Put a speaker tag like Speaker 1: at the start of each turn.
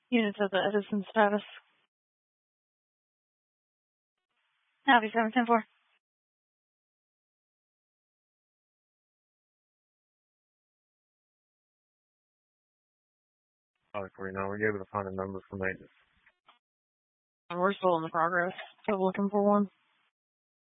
Speaker 1: Units of the Edison status. Copy 710-4.
Speaker 2: Obviously, now we're able to find a number for maintenance.
Speaker 1: And we're still in the progress of looking for one.